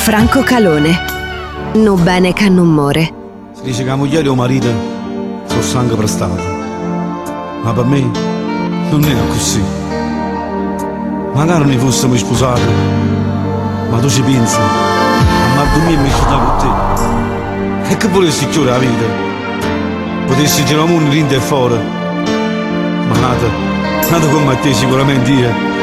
Franco Calone. Non bene che non muore. Si dice che la moglie e il marito sono sangue prestato, ma per me non è così. Magari non fossimo sposati, ma tu ci pensi, a Mardomia mi ci con te. E che volessi chiudere la vita? Potessi girare il mondo in e fuori, ma nata come a te sicuramente io